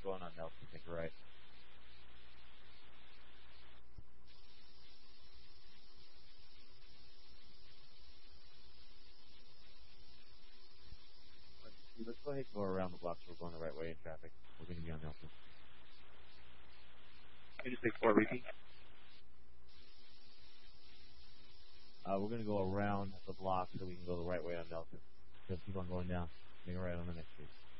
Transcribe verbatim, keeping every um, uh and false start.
going on Nelson, take a right. Let's go ahead and go around the block so we're going the right way in traffic. We're going to be on Nelson. Can you take four repeat? Uh, we're going to go around the block so we can go the right way on Nelson. So keep on going down. Make a right on the next street.